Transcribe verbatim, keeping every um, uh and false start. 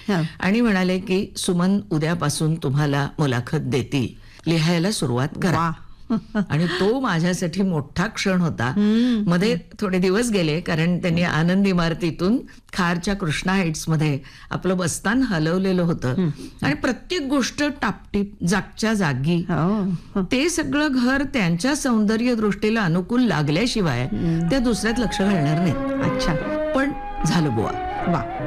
हा. आणि म्हणाले की सुमन उद्यापासून तुम्हाला मुलाखत देतील, लिहायला सुरुवात करा. वा. आणि तो माझ्यासाठी मोठा क्षण होता. मध्ये थोडे दिवस गेले कारण त्यांनी आनंद इमारतीतून खारच्या कृष्णा हाईट्स मध्ये आपलं बस्तान हलवलेलं होतं आणि प्रत्येक गोष्ट टापटीप जागच्या जागी. हो. ते सगळं घर त्यांच्या सौंदर्य दृष्टीला अनुकूल लागल्याशिवाय त्या दुसऱ्यात लक्ष घालणार नाही. अच्छा. पण झालं बुवा. वा.